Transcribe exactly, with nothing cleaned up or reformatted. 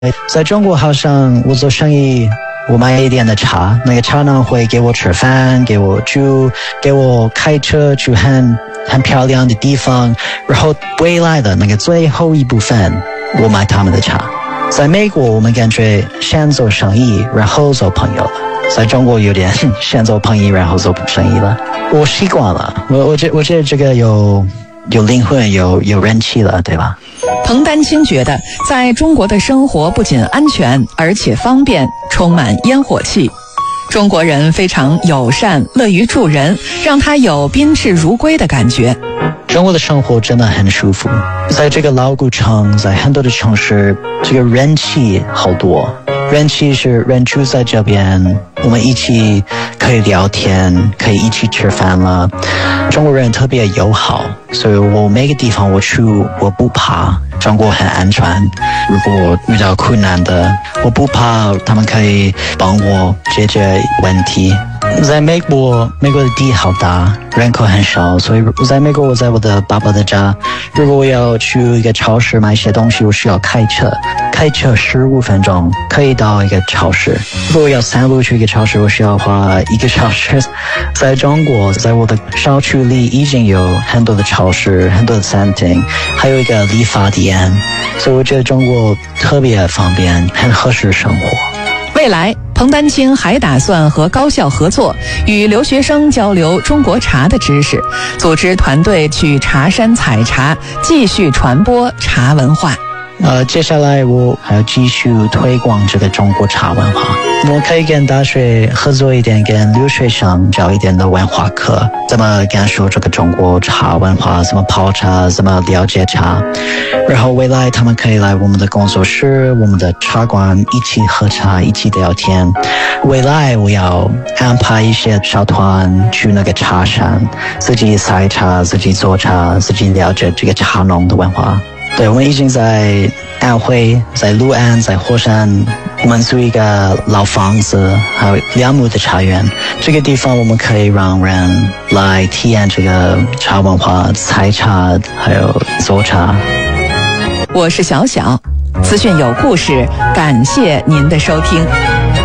在中国好像我做生意，我买一点的茶，那个茶呢会给我吃饭，给我住，给我开车去很很漂亮的地方，然后回来的那个最后一部分我买他们的茶。在美国我们感觉先做生意然后做朋友了，在中国有点先做朋友然后做生意了，我习惯了，我我觉我觉得这个有有灵魂，有有人气了，对吧？ 彭丹青觉得在中国的生活不仅安全而且方便，充满烟火气，中国人非常友善，乐于助人，让他有宾至如归的感觉。 中国的生活真的很舒服，在这个老古城，在很多的城市，这个人气好多，人气是人住在这边，我们一起可以聊天，可以一起吃饭了。中国人特别友好，所以我每个地方我去我不怕，中国很安全，如果遇到困难的我不怕，他们可以帮我解决问题。在美国，美国的地好大，人口很少，所以在美国我在我的爸爸的家，如果我要去一个超市买些东西，我需要开车，开车十五分钟可以到一个超市。如果我要散步去一个超市，我需要花一个小时。在中国，在我的小区里已经有很多的超市，很多的餐厅，还有一个理发店，所以我觉得中国特别方便，很合适生活。 未来彭丹青还打算和高校合作，与留学生交流中国茶的知识，组织团队去茶山采茶，继续传播茶文化。 呃，接下来我还要继续推广这个中国茶文化，我可以跟大学合作一点，跟留学生教一点的文化课，怎么感受这个中国茶文化，怎么泡茶，怎么了解茶，然后未来他们可以来我们的工作室，我们的茶馆一起喝茶，一起聊天。未来我要安排一些小团去那个茶山，自己采茶，自己做茶，自己了解这个茶农的文化。对，我们已经在安徽，在六安，在火山，我们租一个老房子，还有两亩的茶园。这个地方我们可以让人来体验这个茶文化，采茶，还有做茶。 我是小小，资讯有故事，感谢您的收听。